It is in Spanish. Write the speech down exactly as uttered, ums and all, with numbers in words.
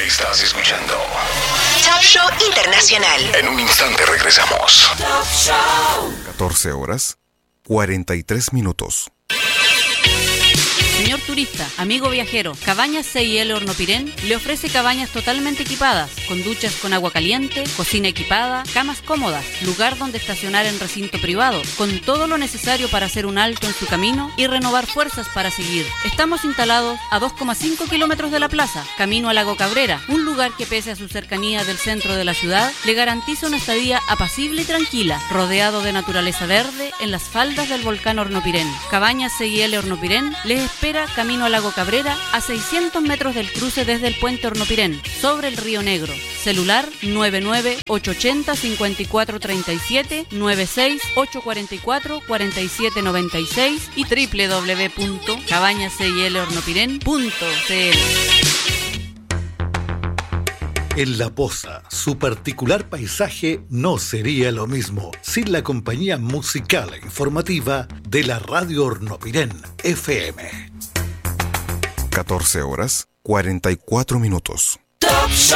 Estás escuchando Top Show Internacional. En un instante regresamos. Top Show. catorce horas, cuarenta y tres minutos. Señor turista, amigo viajero, Cabañas C I L Hornopirén le ofrece cabañas totalmente equipadas, con duchas con agua caliente, cocina equipada, camas cómodas, lugar donde estacionar en recinto privado, con todo lo necesario para hacer un alto en su camino y renovar fuerzas para seguir. Estamos instalados a dos coma cinco kilómetros de la plaza, camino a Lago Cabrera, un lugar que pese a su cercanía del centro de la ciudad, le garantiza una estadía apacible y tranquila, rodeado de naturaleza verde en las faldas del volcán Hornopirén. Cabañas C I L Hornopirén les espera camino a Lago Cabrera, a seiscientos metros del cruce desde el puente Hornopirén, sobre el Río Negro. Celular nueve nueve ocho ocho cero cinco cuatro tres siete, nueve seis ocho cuatro cuatro cuatro siete nueve seis y doble u doble u doble u punto cabañas c i l hornopirén punto c l. En La Poza, su particular paisaje no sería lo mismo sin la compañía musical e informativa de la Radio Hornopirén F M. catorce horas, cuarenta y cuatro minutos. Top Show.